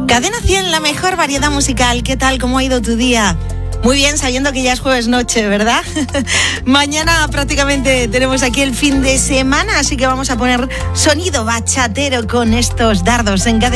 Cadena 100, la mejor variedad musical. ¿Qué tal? ¿Cómo ha ido tu día? Muy bien, sabiendo que ya es jueves noche, ¿verdad? Mañana prácticamente tenemos aquí el fin de semana, así que vamos a poner sonido bachatero con estos dardos en Cadena.